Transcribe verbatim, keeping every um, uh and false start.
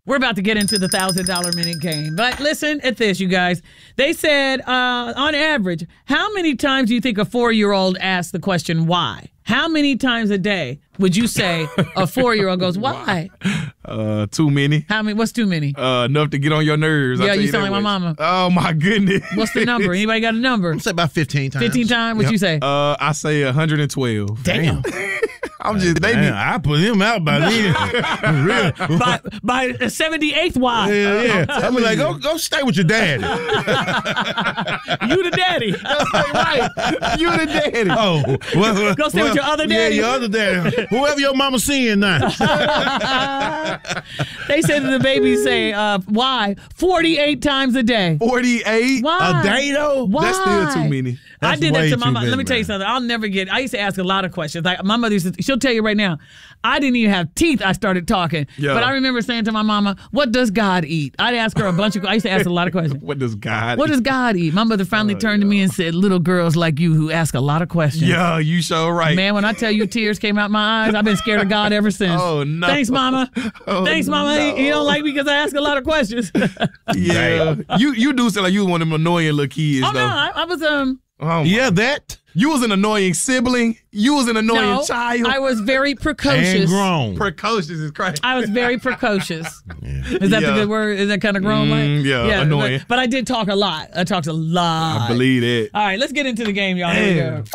We're about to get into the one thousand dollar minute game. But listen at this, you guys. They said, uh, on average, how many times do you think a four-year-old asks the question, why? How many times a day would you say a four-year-old goes, why? Uh, too many. How many? What's too many? Uh, enough to get on your nerves. Yeah, I'll tell you sound that like my much. mama. Oh, my goodness. What's the number? Anybody got a number? I'd say about fifteen times. fifteen times? What'd Yep. you say? Uh, I say one hundred twelve. Damn. I'm just, they Man, be, I put him out by then. Real. by by the seventy-eighth why? Yeah, yeah. I'm like, go, go stay with your daddy. You the daddy. right. You the daddy. Oh, well, Go stay with your other daddy. Yeah, your other daddy. Whoever your mama seeing now. They said that the babies say, uh, why? forty-eight times a day. forty-eight? Why? A day though? Why? That's still too many. I That's did that way to my too mom. many, Let me tell you man. something. I'll never get, I used to ask a lot of questions. Like my mother used to, she'll tell you right now, I didn't even have teeth. I started talking. Yeah. But I remember saying to my mama, what does God eat? I'd ask her a bunch of, I used to ask a lot of questions. What does God What does God eat? My mother finally Oh, turned to me and said, little girls like you who ask a lot of questions. Yeah, you sure right. Man, when I tell you tears came out my eyes, I've been scared of God ever since. Oh, no. Thanks, Mama. Oh, Thanks, Mama. no. You don't like me because I ask a lot of questions. Yeah. you you do sound like you was one of them annoying little kids, Oh, though. no. I, I was, um, Oh, my- Yeah, that. You was an annoying sibling. You was an annoying no, child. I was very And precocious. grown. Precocious is crazy. I was very precocious. Is that Yeah. the good word? Is that kind of grown Mm, like? yeah, annoying. But, but I did talk a lot. I talked a lot. I believe it. All right, let's get into the game, y'all. Here we go.